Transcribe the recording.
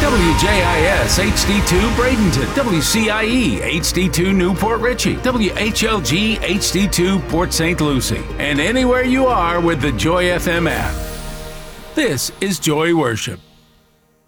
WJIS HD2 Bradenton, WCIE HD2 Newport Richie, WHLG HD2 Port St. Lucie, and anywhere you are with the Joy FM app. This is Joy Worship.